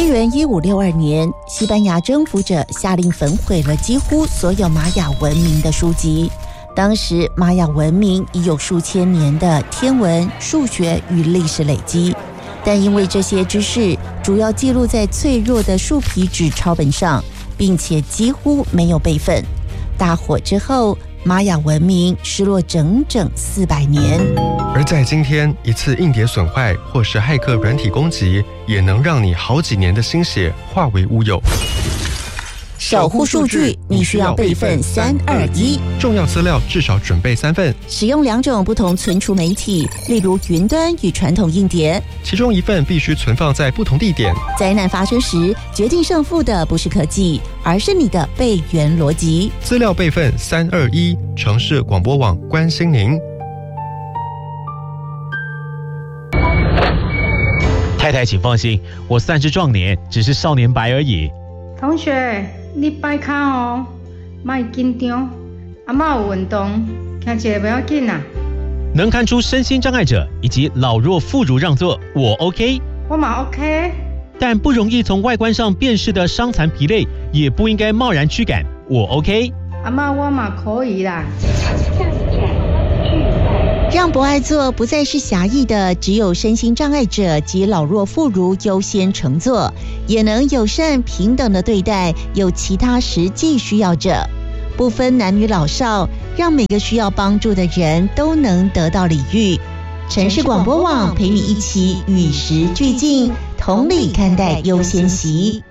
元1562年，西班牙征服者下令焚毁了几乎所有玛雅文明的书籍。当时玛雅文明已有数千年的天文、数学与历史累积，但因为这些知识主要记录在脆弱的树皮纸抄本上，并且几乎没有备份。大火之后，玛雅文明失落整整400年。 而在今天，一次硬碟损坏或是骇客软体攻击，也能让你好几年的心血化为乌有。 守护数据，你需要备份321， 重要资料至少准备3份。 使用2种不同存储媒体，例如云端与传统硬碟， 其中一份必须存放在不同地点。 灾难发生时，决定胜负的不是科技，而是你的备援逻辑。 资料备份321，城市广播网关心您。 太太，请放心，我算是壮年，只是少年白而已。 同学，你摆卡哦，莫紧张，阿嬷有运动，听一下不要紧啊。 能看出身心障碍者以及老弱妇孺让座，我 OK。 我嘛 OK。 但不容易从外观上辨识的伤残疲累，也不应该贸然驱赶，我 OK。 阿嬷，我嘛可以啦。 让不爱坐不再是狭义的只有身心障碍者及老弱妇孺优先乘坐，也能友善平等的对待有其他实际需要者，不分男女老少，让每个需要帮助的人都能得到礼遇。城市广播网陪你一起与时俱进，同理看待优先席。